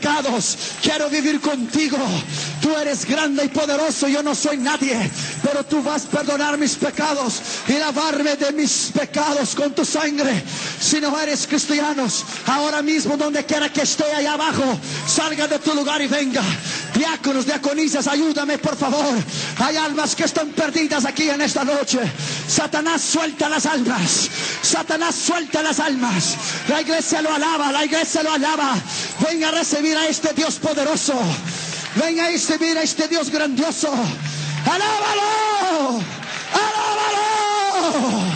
pecados. Quiero vivir contigo. Tú eres grande y poderoso, yo no soy nadie, pero tú vas a perdonar mis pecados y lavarme de mis pecados con tu sangre. Si no eres cristianos, ahora mismo donde quiera que esté allá abajo, salga de tu lugar y venga. Diáconos, diaconisas, ayúdame por favor. Hay almas que están perdidas aquí en esta noche. Satanás, suelta las almas. Satanás, suelta las almas. La iglesia lo alaba, la iglesia lo alaba. Venga a recibir a este Dios poderoso. Venga a recibir a este Dios grandioso. ¡Alábalo! ¡Alábalo!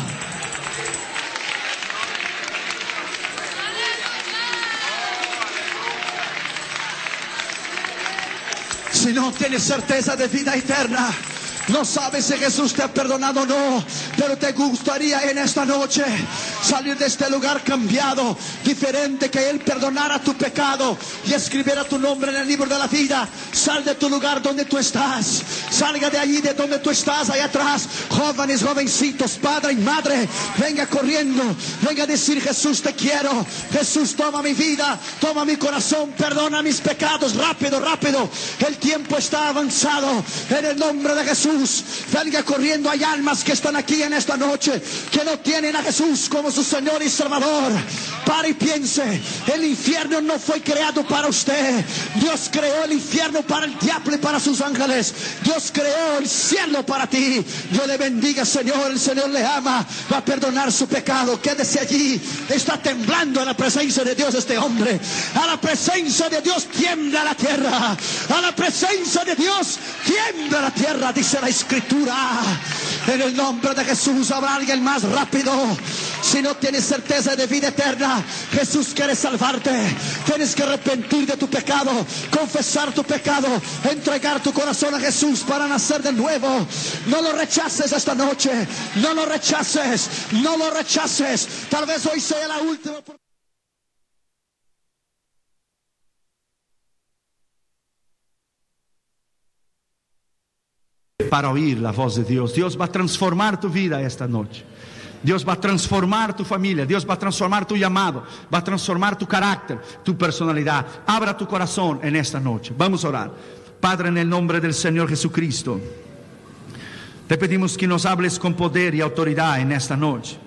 Si no tienes certeza de vida eterna, no sabes si Jesús te ha perdonado o no, pero te gustaría en esta noche salir de este lugar cambiado, diferente, que Él perdonara tu pecado y escribiera tu nombre en el libro de la vida. Sal de tu lugar donde tú estás, salga de allí de donde tú estás, allá atrás. Jóvenes, jovencitos, padre y madre, venga corriendo, venga a decir: Jesús, te quiero. Jesús, toma mi vida, toma mi corazón, perdona mis pecados. Rápido, rápido, el tiempo está avanzado. En el nombre de Jesús, venga corriendo. Hay almas que están aquí en esta noche que no tienen a Jesús como su Señor y Salvador. Pare y piense: el infierno no fue creado para usted. Dios creó el infierno para el diablo y para sus ángeles. Dios creó el cielo para ti. Dios le bendiga, Señor. El Señor le ama, va a perdonar su pecado. Quédese allí. Está temblando a la presencia de Dios este hombre. A la presencia de Dios tiembla la tierra. A la presencia de Dios tiembla la tierra, dice la Escritura. En el nombre de Jesús, habrá alguien más rápido. Si no tienes certeza de vida eterna, Jesús quiere salvarte. Tienes que arrepentir de tu pecado, confesar tu pecado, entregar tu corazón a Jesús para nacer de nuevo. No lo rechaces esta noche. No lo rechaces. No lo rechaces. Tal vez hoy sea la última oportunidad. Para oír la voz de Dios. Dios va a transformar tu vida esta noche. Dios va a transformar tu familia. Dios va a transformar tu llamado. Va a transformar tu carácter, tu personalidad. Abra tu corazón en esta noche. Vamos a orar. Padre, en el nombre del Señor Jesucristo, te pedimos que nos hables con poder y autoridad en esta noche.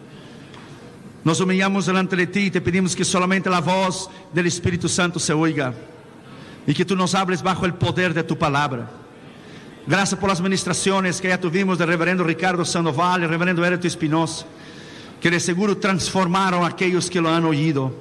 Nos humillamos delante de ti y te pedimos que solamente la voz del Espíritu Santo se oiga y que tú nos hables bajo el poder de tu palabra. Gracias por las ministraciones que ya tuvimos del reverendo Ricardo Sandoval y el reverendo Hérito Espinosa, que de seguro transformaron a aquellos que lo han oído.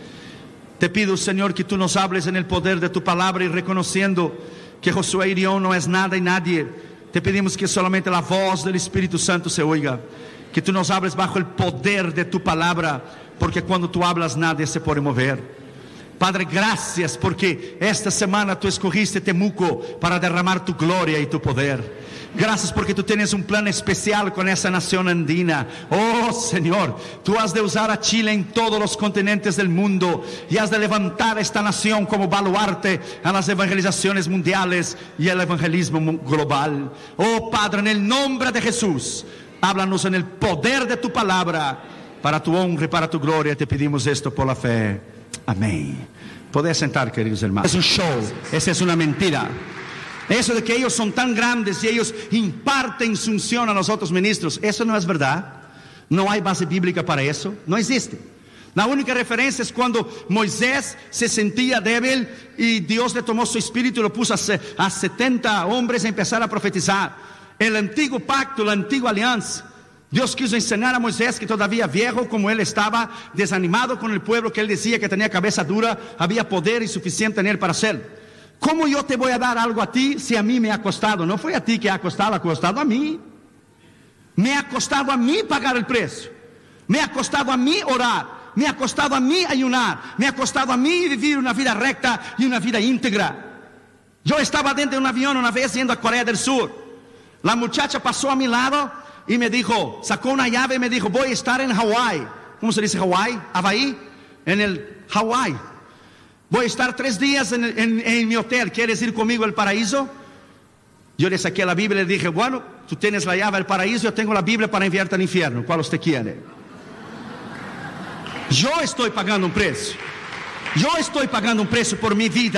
Te pido, Señor, que tú nos hables en el poder de tu palabra y reconociendo que Josué Irión no es nada y nadie. Te pedimos que solamente la voz del Espíritu Santo se oiga, que tú nos hables bajo el poder de tu palabra, porque cuando tú hablas nadie se puede mover. Padre, gracias porque esta semana tú escogiste Temuco para derramar tu gloria y tu poder. Gracias porque tú tienes un plan especial con esa nación andina. Oh Señor, tú has de usar a Chile en todos los continentes del mundo y has de levantar esta nación como baluarte a las evangelizaciones mundiales y al evangelismo global. Oh Padre, en el nombre de Jesús, háblanos en el poder de tu palabra, para tu honra y para tu gloria. Te pedimos esto por la fe. Amén. Podés sentar, queridos hermanos. Es un show, esa es una mentira. Eso de que ellos son tan grandes y ellos imparten su unción a los otros ministros, eso no es verdad. No hay base bíblica para eso, no existe. La única referencia es cuando Moisés se sentía débil y Dios le tomó su espíritu y lo puso a 70 hombres a empezar a profetizar. El antiguo pacto, la antigua alianza, Dios quiso enseñar a Moisés, que todavía viejo como él estaba, desanimado con el pueblo, que él decía que tenía cabeza dura, había poder y suficiente en él para hacerlo. ¿Cómo yo te voy a dar algo a ti si a mí me ha costado? No fue a ti que ha costado a mí. Me ha costado a mí pagar el precio. Me ha costado a mí orar. Me ha costado a mí ayunar. Me ha costado a mí vivir una vida recta y una vida íntegra. Yo estaba dentro de un avión una vez yendo a Corea del Sur. La muchacha pasó a mi lado y me dijo, sacó una llave y me dijo: voy a estar en Hawái. ¿Cómo se dice Hawái? Hawái. En el Hawái. Voy a estar 3 días en mi hotel. ¿Quieres ir conmigo al paraíso? Yo le saqué la Biblia y le dije: bueno, tú tienes la llave del paraíso, yo tengo la Biblia para enviarte al infierno. ¿Cuál usted quiere? Yo estoy pagando un precio. Yo estoy pagando un precio por mi vida.